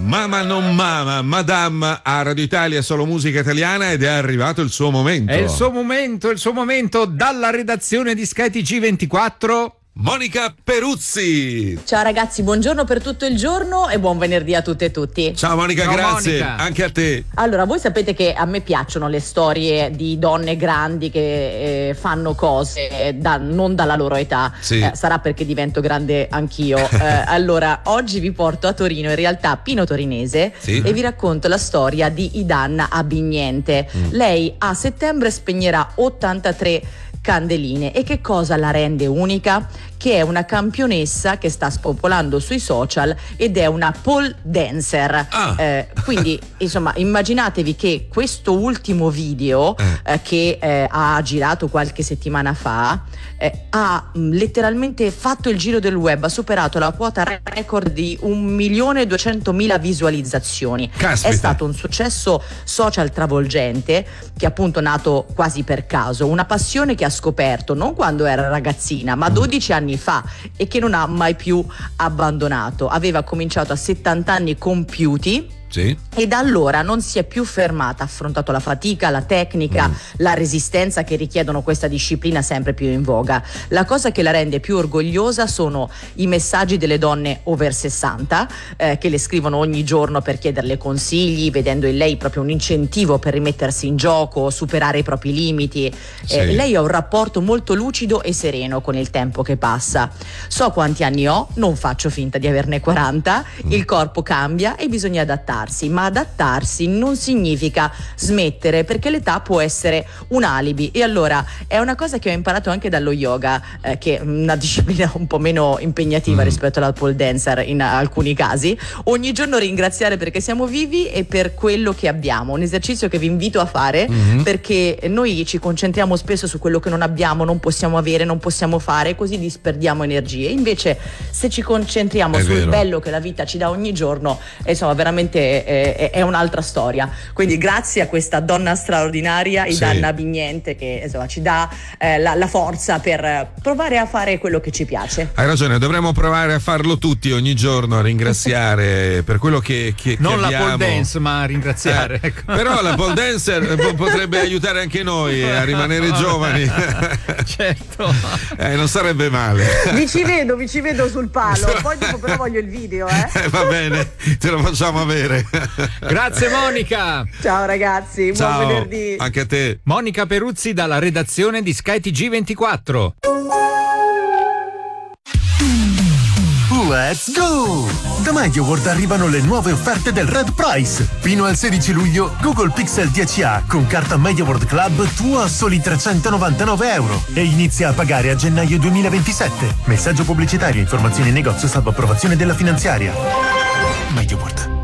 Mama non mama, Madame a Radio Italia, solo musica italiana, ed è arrivato il suo momento. È il suo momento dalla redazione di Sky TG24. Monica Peruzzi. Ciao ragazzi, buongiorno per tutto il giorno e buon venerdì a tutte e tutti. Ciao Monica, Ciao grazie. Monica. Anche a te. Allora, voi sapete che a me piacciono le storie di donne grandi che fanno cose non dalla loro età. Sì. Sarà perché divento grande anch'io. Allora, oggi vi porto a Torino, in realtà Pino Torinese, Sì. e vi racconto la storia di Idanna Abbignente. Lei a settembre spegnerà 83 candeline. E che cosa la rende unica? Che è una campionessa che sta spopolando sui social ed è una pole dancer. Quindi insomma immaginatevi che questo ultimo video che ha girato qualche settimana fa ha letteralmente fatto il giro del web, ha superato la quota record di 1.200.000 visualizzazioni. Caspita. È stato un successo social travolgente che è appunto nato quasi per caso, una passione che ha scoperto non quando era ragazzina ma 12 anni fa e che non ha mai più abbandonato. Aveva cominciato a 70 anni compiuti. Sì. E da allora non si è più fermata, ha affrontato la fatica, la tecnica, la resistenza che richiedono questa disciplina sempre più in voga. La cosa che la rende più orgogliosa sono i messaggi delle donne over 60 che le scrivono ogni giorno per chiederle consigli, vedendo in lei proprio un incentivo per rimettersi in gioco, superare i propri limiti. Sì. Lei ha un rapporto molto lucido e sereno con il tempo che passa. So quanti anni ho, non faccio finta di averne 40, il corpo cambia e bisogna adattarsi. Ma adattarsi non significa smettere, perché l'età può essere un alibi. E allora è una cosa che ho imparato anche dallo yoga, che è una disciplina un po' meno impegnativa rispetto alla pole dancer in alcuni casi. Ogni giorno ringraziare perché siamo vivi e per quello che abbiamo, un esercizio che vi invito a fare, perché noi ci concentriamo spesso su quello che non abbiamo, non possiamo avere, non possiamo fare, così disperdiamo energie. Invece se ci concentriamo È sul vero. bello che la vita ci dà ogni giorno, insomma veramente è un'altra storia. Quindi grazie a questa donna straordinaria, Idanna Abbignente, che insomma ci dà la forza per provare a fare quello che ci piace. Hai ragione, dovremmo provare a farlo tutti ogni giorno, a ringraziare per quello che Non la abbiamo. pole dance, ma ringraziare. Ecco. Però la pole dancer potrebbe aiutare anche noi a rimanere giovani. Certo. Non sarebbe male. Vi ci vedo sul palo, poi dopo però voglio il video. Va bene, te lo facciamo avere. Grazie Monica. Ciao ragazzi, Ciao, buon venerdì. anche a te. Monica Peruzzi dalla redazione di Sky TG24. Let's go! Da MediaWorld arrivano le nuove offerte del Red Price. Fino al 16 luglio Google Pixel 10a con carta MediaWorld Club tuo a soli €399 e inizia a pagare a gennaio 2027. Messaggio pubblicitario, informazioni in negozio salvo approvazione della finanziaria. MediaWorld.